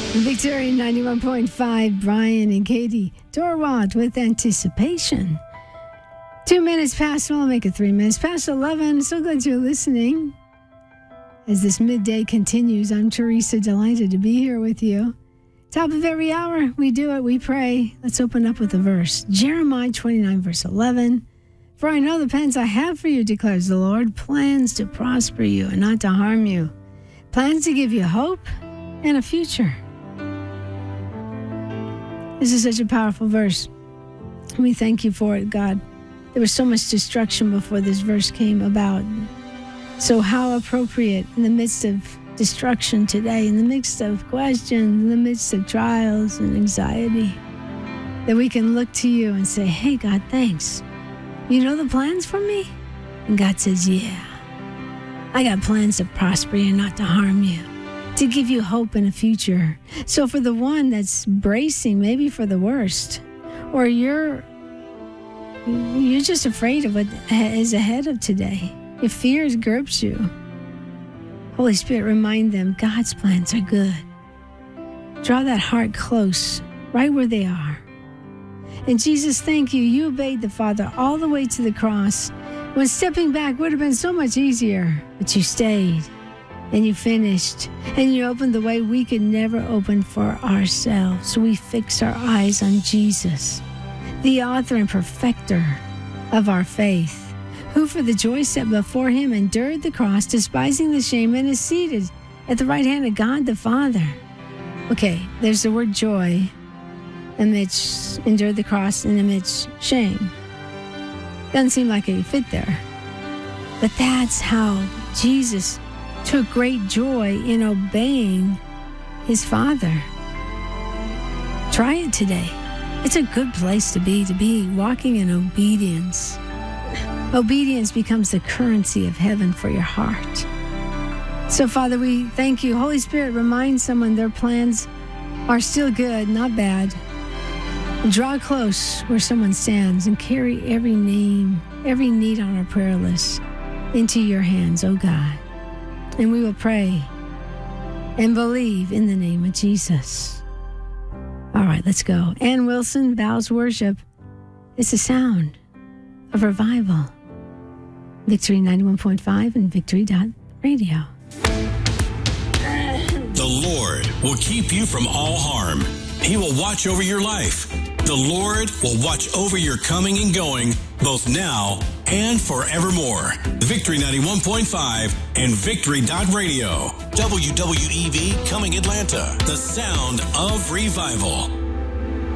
Victory 91.5, Brian and Katie Torwalt with Anticipation. 2 minutes past, we'll make it 3 minutes past 11. So glad you're listening. As this midday continues, I'm Teresa, delighted to be here with you. Top of every hour, we do it, we pray. Let's open up with a verse. Jeremiah 29, verse 11. For I know the plans I have for you, declares the Lord, plans to prosper you and not to harm you, plans to give you hope and a future. This is such a powerful verse. We thank you for it, God. There was so much destruction before this verse came about. So how appropriate in the midst of destruction today, in the midst of questions, in the midst of trials and anxiety, that we can look to you and say, hey, God, thanks. You know the plans for me? And God says, yeah. I got plans to prosper you, not to harm you, to give you hope in a future. So for the one that's bracing, maybe for the worst, or you're just afraid of what is ahead of today, if fear grips you, Holy Spirit, remind them God's plans are good. Draw that heart close, right where they are. And Jesus, thank you. You obeyed the Father all the way to the cross, when stepping back would have been so much easier, but you stayed. And you finished, and you opened the way we could never open for ourselves. So we fix our eyes on Jesus, the author and perfecter of our faith, who for the joy set before him endured the cross, despising the shame, and is seated at the right hand of God the Father. Okay, there's the word joy amidst endured the cross and amidst shame. Doesn't seem like it fit there. But that's how Jesus took great joy in obeying his Father. Try it today. It's a good place to be walking in obedience. Obedience becomes the currency of heaven for your heart. So, Father, we thank you. Holy Spirit, remind someone their plans are still good, not bad. Draw close where someone stands and carry every name, every need on our prayer list into your hands, oh God. And we will pray and believe in the name of Jesus. All right, let's go. Ann Wilson, Vows Worship. It's the sound of revival. Victory 91.5 and Victory.radio. The Lord will keep you from all harm. He will watch over your life. The Lord will watch over your coming and going, both now and forevermore. Victory 91.5 and Victory.radio. WWEV coming Atlanta. The sound of revival.